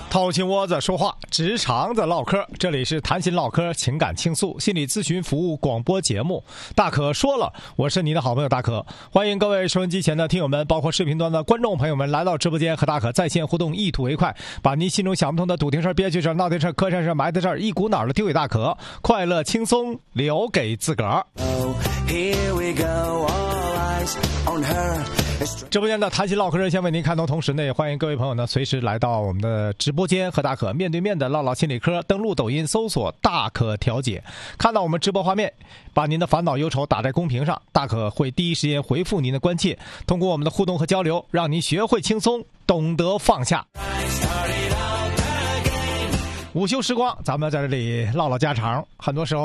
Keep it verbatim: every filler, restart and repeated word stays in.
掏心窝子说话，直肠子唠嗑，这里是谈心唠嗑，情感倾诉，心理咨询服务广播节目。大可说了，我是你的好朋友大可，欢迎各位收音机前的听友们，包括视频端的观众朋友们来到直播间，和大可在线互动，一吐为快，把您心中想不通的堵听事、憋屈事、闹腾事、磕碜事、埋汰事，一股脑的丢给大可，快乐轻松留给自个儿。Here we go, all eyes on her。直播间的谈心唠嗑热线为您开通，同时呢，也欢迎各位朋友呢随时来到我们的直播间，和大可面对面的唠唠心理嗑。登录抖音搜索大可调解，看到我们直播画面，把您的烦恼忧愁打在公屏上，大可会第一时间回复您的关切。通过我们的互动和交流，让您学会轻松，懂得放下。午休时光，咱们在这里唠唠家常，很多时候